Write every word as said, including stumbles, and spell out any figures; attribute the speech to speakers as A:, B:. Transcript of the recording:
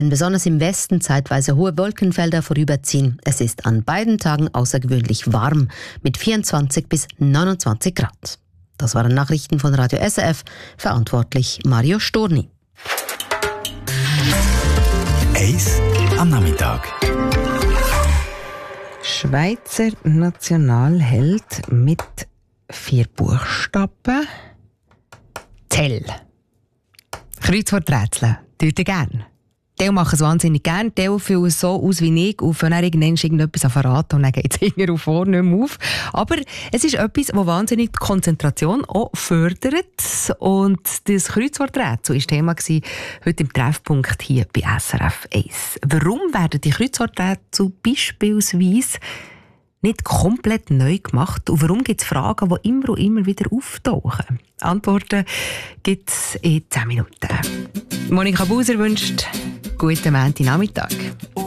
A: besonders im Westen zeitweise hohe Wolkenfelder vorüberziehen. Es ist an beiden Tagen außergewöhnlich warm mit vierundzwanzig bis neunundzwanzig Grad. Das waren Nachrichten von Radio S R F, verantwortlich Mario Storni.
B: Eis am Nachmittag.
C: Schweizer Nationalheld mit vier Buchstaben. Tell. Kreuzworträtsel. Tut ihr gerne? Die machen es wahnsinnig gerne. Die füllen es so aus wie ich und dann irgendwann irgendetwas verraten und dann geht es hinten und vorne nicht mehr auf. Aber es ist etwas, das wahnsinnig die Konzentration auch fördert. Und das Kreuzworträtsel war Thema heute im Treffpunkt hier bei S R F eins. Warum werden die Kreuzworträtsel beispielsweise nicht komplett neu gemacht? Und warum gibt es Fragen, die immer und immer wieder auftauchen? Antworten gibt es in zehn Minuten. Monika Buser wünscht guten Montagnachmittag.